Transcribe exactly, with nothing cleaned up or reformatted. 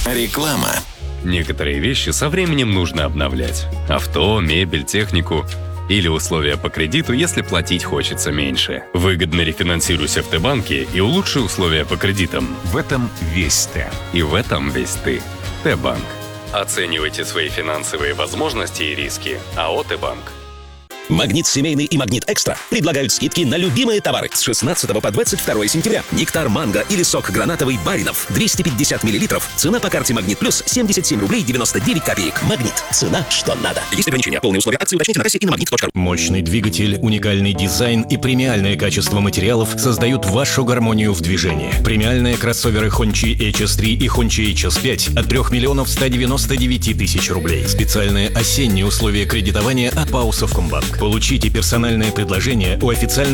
Реклама. Некоторые вещи со временем нужно обновлять. Авто, мебель, технику. Или условия по кредиту, если платить хочется меньше. Выгодно рефинансируйся в Т-банке и улучши условия по кредитам. В этом весь Т. И в этом весь ты. Т-банк. Оценивайте свои финансовые возможности и риски. АО «Т-банк». Магнит Семейный и Магнит Экстра предлагают скидки на любимые товары с шестнадцатого по двадцать второе сентября. Нектар манго или сок гранатовый Баринов двести пятьдесят миллилитров. Цена по карте Магнит Плюс семьдесят семь рублей девяносто девять копеек. Магнит. Цена, что надо. Есть ограничения. Полные условия акции уточните на кассе и на магнит точка ру. Мощный двигатель, уникальный дизайн и премиальное качество материалов создают вашу гармонию в движении. Премиальные кроссоверы Hongqi эйч эс три и Hongqi эйч эс пять от трёх миллионов ста девяноста девяти тысяч рублей. Специальные осенние условия кредитования от ПАО «Совкомбанк». Получите персональное предложение у официальной